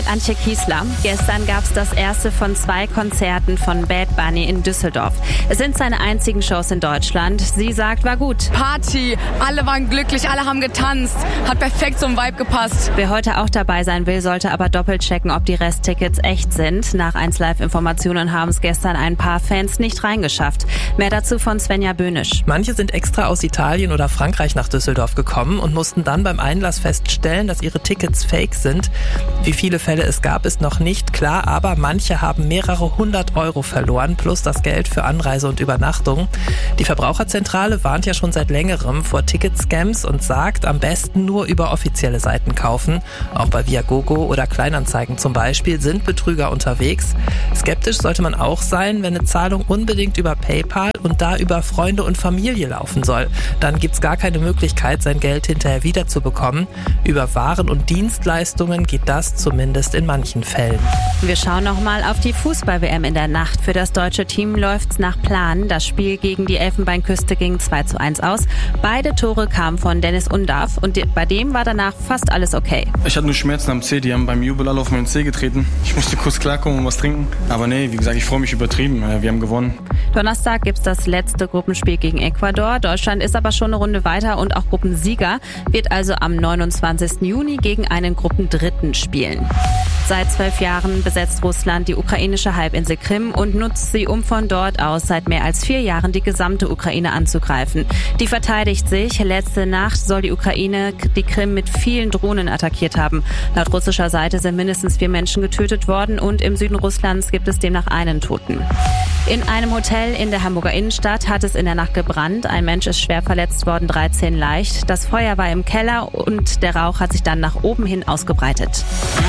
Antje Kiesler. Gestern gab es das erste von 2 Konzerten von Bad Bunny in Düsseldorf. Es sind seine einzigen Shows in Deutschland. Sie sagt, war gut. Party, alle waren glücklich, alle haben getanzt. Hat perfekt zum Vibe gepasst. Wer heute auch dabei sein will, sollte aber doppelt checken, ob die Resttickets echt sind. Nach 1Live-Informationen haben es gestern ein paar Fans nicht reingeschafft. Mehr dazu von Svenja Böhnisch. Manche sind extra aus Italien oder Frankreich nach Düsseldorf gekommen und mussten dann beim Einlass feststellen, dass ihre Tickets fake sind. Wie viele Fälle es gab, ist noch nicht klar, aber manche haben mehrere 100 € verloren, plus das Geld für Anreise und Übernachtung. Die Verbraucherzentrale warnt ja schon seit längerem vor Ticketscams und sagt, am besten nur über offizielle Seiten kaufen. Auch bei Viagogo oder Kleinanzeigen zum Beispiel sind Betrüger unterwegs. Skeptisch sollte man auch sein, wenn eine Zahlung unbedingt über PayPal und da über Freunde und Familie laufen soll. Dann gibt's gar keine Möglichkeit, sein Geld hinterher wiederzubekommen. Über Waren und Dienstleistungen geht das zumindest in manchen Fällen. Wir schauen nochmal auf die Fußball-WM in der Nacht. Für das deutsche Team läuft's nach Plan. Das Spiel gegen die Elfenbeinküste ging 2:1 aus. Beide Tore kamen von Dennis Undav und bei dem war danach fast alles okay. Ich hatte nur Schmerzen am Zeh, die haben beim Jubel alle auf meinen Zeh getreten. Ich musste kurz klarkommen und was trinken. Aber nee, wie gesagt, ich freue mich übertrieben. Wir haben gewonnen. Donnerstag gibt's das letzte Gruppenspiel gegen Ecuador. Deutschland ist aber schon eine Runde weiter und auch Gruppensieger, wird also am 29. Juni gegen einen Gruppendritten spielen. Seit 12 Jahren besetzt Russland die ukrainische Halbinsel Krim und nutzt sie, um von dort aus seit mehr als 4 Jahren die gesamte Ukraine anzugreifen. Die verteidigt sich. Letzte Nacht soll die Ukraine die Krim mit vielen Drohnen attackiert haben. Laut russischer Seite sind mindestens 4 Menschen getötet worden und im Süden Russlands gibt es demnach einen Toten. In einem Hotel in der Hamburger Innenstadt hat es in der Nacht gebrannt. Ein Mensch ist schwer verletzt worden, 13 leicht. Das Feuer war im Keller und der Rauch hat sich dann nach oben hin ausgebreitet.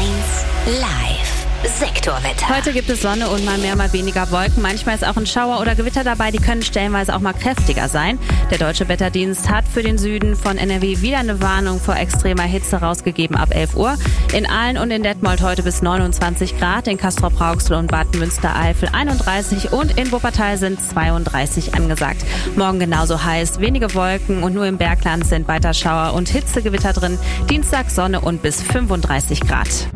1 Live. Sektorwetter. Heute gibt es Sonne und mal mehr, mal weniger Wolken. Manchmal ist auch ein Schauer oder Gewitter dabei, die können stellenweise auch mal kräftiger sein. Der Deutsche Wetterdienst hat für den Süden von NRW wieder eine Warnung vor extremer Hitze rausgegeben ab 11 Uhr. In Aalen und in Detmold heute bis 29 Grad, in Castrop-Rauxel und Bad Münstereifel 31 und in Wuppertal sind 32 angesagt. Morgen genauso heiß, wenige Wolken und nur im Bergland sind weiter Schauer und Hitzegewitter drin. Dienstag Sonne und bis 35 Grad.